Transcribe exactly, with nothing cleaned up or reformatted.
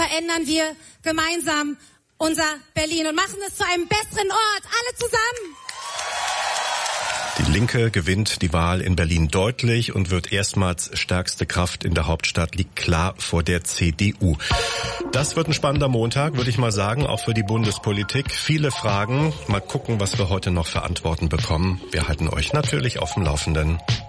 verändern wir gemeinsam unser Berlin und machen es zu einem besseren Ort. Alle zusammen! Die Linke gewinnt die Wahl in Berlin deutlich und wird erstmals stärkste Kraft in der Hauptstadt, liegt klar vor der C D U. Das wird ein spannender Montag, würde ich mal sagen, auch für die Bundespolitik. Viele Fragen. Mal gucken, was wir heute noch für Antworten bekommen. Wir halten euch natürlich auf dem Laufenden.